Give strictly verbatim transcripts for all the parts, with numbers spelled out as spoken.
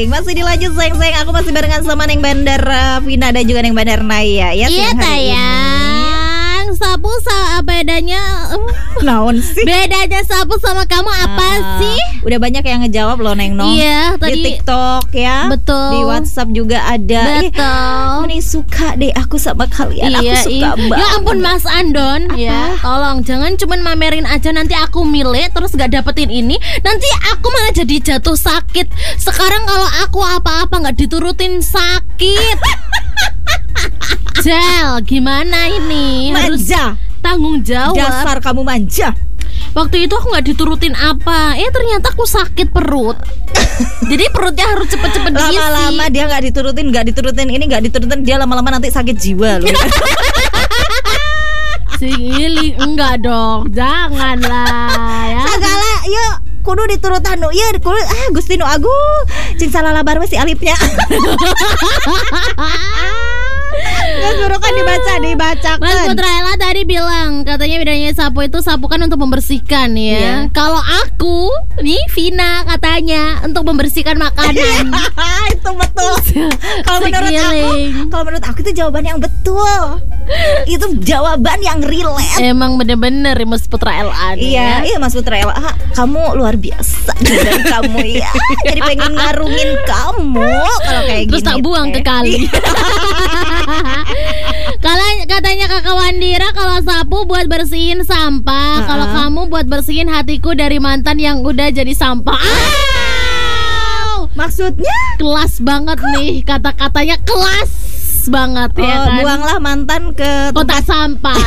sayang. Masih dilanjut sayang-sayang. Aku masih barengan sama Neng Bandar uh, Vina dan juga Neng Bandar Naya ya. Iya tayang. Sapu sama bedanya naon sih? Bedanya sapu sama kamu apa Ah, sih? Udah banyak yang ngejawab loh Neng No. Iya, tadi- di TikTok ya. Betul. Di WhatsApp juga ada. Ih, Betul. Mending suka deh aku sama kalian. Aku Iya, suka iya. banget. Ya ampun Mas Andon ya. Tolong jangan cuman mamerin aja nanti aku milik terus gak dapetin ini. Nanti aku malah jadi jatuh sakit. Sekarang kalau aku apa-apa gak diturutin sakit. Jel, gimana ini? Harus Manja. tanggung jawab. Dasar kamu manja. Waktu itu aku gak diturutin apa. Eh ternyata aku sakit perut. Jadi perutnya harus cepet-cepet diisi. Lama-lama dia nggak diturutin, nggak diturutin ini, nggak diturutin, dia lama-lama nanti sakit jiwa loh. Si Ili, enggak dong. Janganlah ya. Segala, yuk kudu diturutan nu, iya kudu ah Gusti nu agung, cing salah labar mah si alipnya. Nggak suruh kan dibaca, dibacakan. Mas Putra Ella tadi bilang katanya bedanya sapu itu sapu kan untuk membersihkan ya. Iya. Kalau aku nih Vina katanya untuk membersihkan makanan. Itu betul. Kalau menurut aku, Segiling. kalau menurut aku itu jawaban yang betul. Itu jawaban yang relate. Emang bener-bener Mas Putra Ella nih Iya, ya. iya Mas Putra Ella, ah, kamu luar biasa dari kamu ya. Jadi pengen ngarungin kamu kalau kayak Terus gini. tak buang ke teh. kali. Kalau katanya Kakak Wandira kalau sapu buat bersihin sampah, Uh-uh. kalau kamu buat bersihin hatiku dari mantan yang udah jadi sampah. Au! Maksudnya? Kelas banget nih kata-katanya, kelas banget Oh, ya kan. buanglah mantan ke Kotak sampah.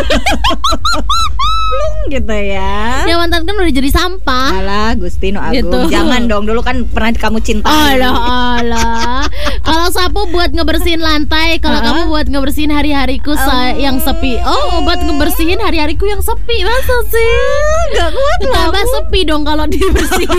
plung gitu ya. Ya mantan kan udah jadi sampah. Alah, Gusti nu agung. Gitu. Jangan dong, dulu kan pernah kamu cintai. Alah alah. Kalau sapu buat ngebersihin lantai, kalau Uh-uh. kamu buat ngebersihin hari-hariku sa- Um. yang sepi. Oh, buat ngebersihin hari-hariku yang sepi. Masa sih? Gak kuat loh. Tambah aku. sepi dong kalau dibersihin.